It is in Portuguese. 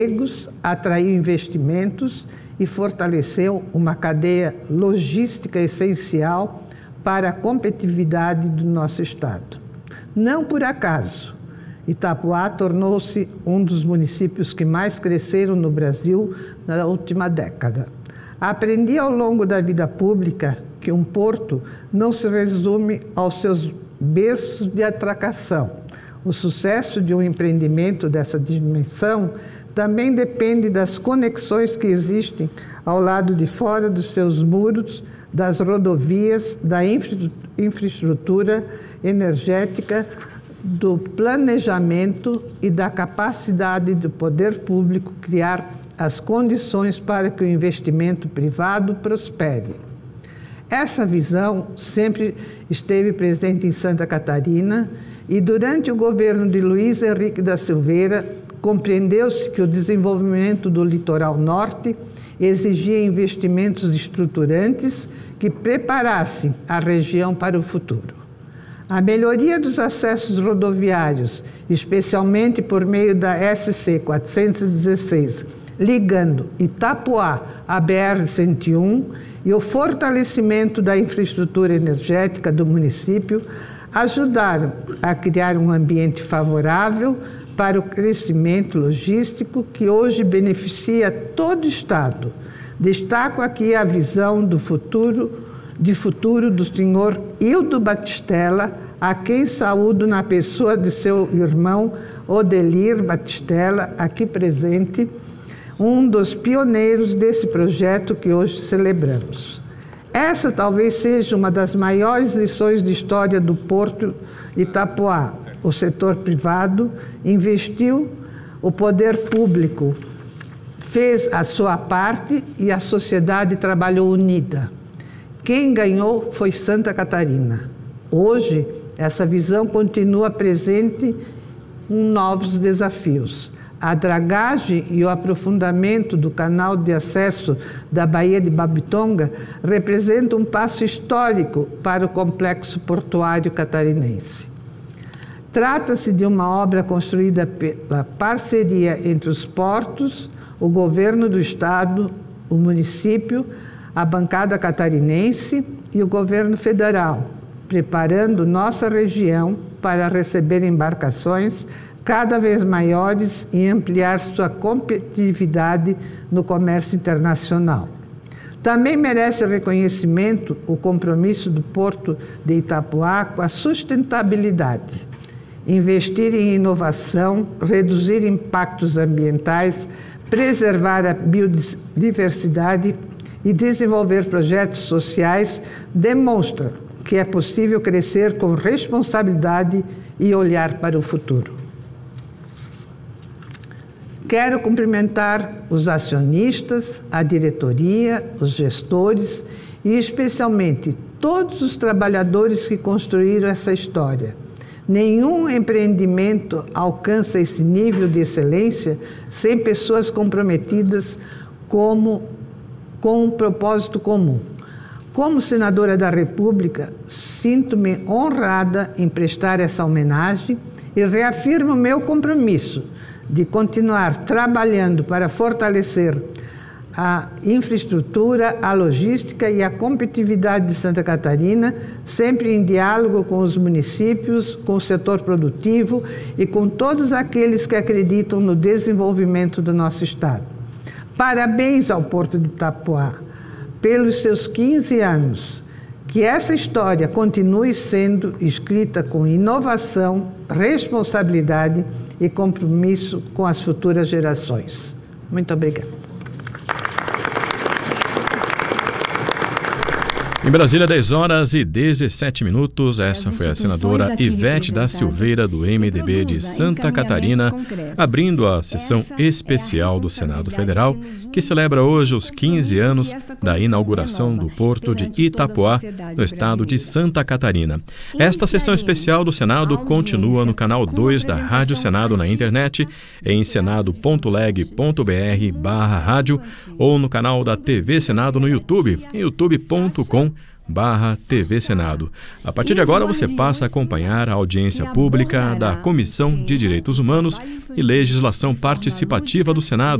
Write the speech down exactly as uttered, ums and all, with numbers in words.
empregos, atraiu investimentos e fortaleceu uma cadeia logística essencial para a competitividade do nosso Estado. Não por acaso, Itapoá tornou-se um dos municípios que mais cresceram no Brasil na última década. Aprendi ao longo da vida pública que um porto não se resume aos seus berços de atracação. O sucesso de um empreendimento dessa dimensão também depende das conexões que existem ao lado de fora dos seus muros, das rodovias, da infraestrutura energética, do planejamento e da capacidade do poder público criar as condições para que o investimento privado prospere. Essa visão sempre esteve presente em Santa Catarina e, durante o governo de Luiz Henrique da Silveira, compreendeu-se que o desenvolvimento do litoral norte exigia investimentos estruturantes que preparassem a região para o futuro. A melhoria dos acessos rodoviários, especialmente por meio da S C quatrocentos e dezesseis, ligando Itapoá à B R cento e um, e o fortalecimento da infraestrutura energética do município ajudaram a criar um ambiente favorável para o crescimento logístico que hoje beneficia todo o Estado. Destaco aqui a visão do futuro, de futuro do senhor Hildo Batistella, a quem saúdo na pessoa de seu irmão Odelir Batistella, aqui presente, um dos pioneiros desse projeto que hoje celebramos. Essa talvez seja uma das maiores lições de história do Porto Itapoá. O setor privado investiu, o poder público fez a sua parte e a sociedade trabalhou unida. Quem ganhou foi Santa Catarina. Hoje, essa visão continua presente em novos desafios. A dragagem e o aprofundamento do canal de acesso da Baía de Babitonga representam um passo histórico para o complexo portuário catarinense. Trata-se de uma obra construída pela parceria entre os portos, o governo do Estado, o município, a bancada catarinense e o governo federal, preparando nossa região para receber embarcações cada vez maiores e ampliar sua competitividade no comércio internacional. Também merece reconhecimento o compromisso do Porto de Itapoá com a sustentabilidade. Investir em inovação, reduzir impactos ambientais, preservar a biodiversidade e desenvolver projetos sociais demonstra que é possível crescer com responsabilidade e olhar para o futuro. Quero cumprimentar os acionistas, a diretoria, os gestores e especialmente todos os trabalhadores que construíram essa história. Nenhum empreendimento alcança esse nível de excelência sem pessoas comprometidas como, com um propósito comum. Como senadora da República, sinto-me honrada em prestar essa homenagem e reafirmo meu compromisso de continuar trabalhando para fortalecer a infraestrutura, a logística e a competitividade de Santa Catarina, sempre em diálogo com os municípios, com o setor produtivo e com todos aqueles que acreditam no desenvolvimento do nosso Estado. Parabéns ao Porto de Itapoá pelos seus quinze anos. Que essa história continue sendo escrita com inovação, responsabilidade e compromisso com as futuras gerações. Muito obrigada. Em Brasília, dez horas e dezessete minutos. Essa foi a senadora Ivete da Silveira, do M D B de Santa Catarina, abrindo a sessão especial do Senado Federal, que celebra hoje os quinze anos da inauguração do Porto de Itapoá, no estado de Santa Catarina. Esta sessão especial do Senado continua no canal dois da Rádio Senado na internet, em senado ponto leg ponto br barra rádio, ou no canal da T V Senado no YouTube, em youtube ponto com barra T V Senado. A partir de agora você passa a acompanhar a audiência pública da Comissão de Direitos Humanos e Legislação Participativa do Senado.